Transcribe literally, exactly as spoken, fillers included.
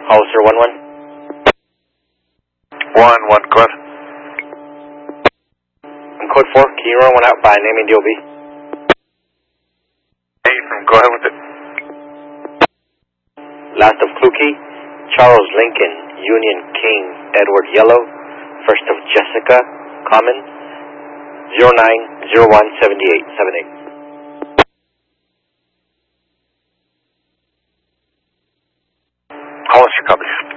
Hollister one one. one one, go ahead. I'm code four, can you run one out by name and D O B? Ethan, go ahead with it. Last of Kluki, Charles Lincoln, Union King, Edward Yellow, first of Jessica, Common, zero nine zero one seven eight seven eight. Hollister copies.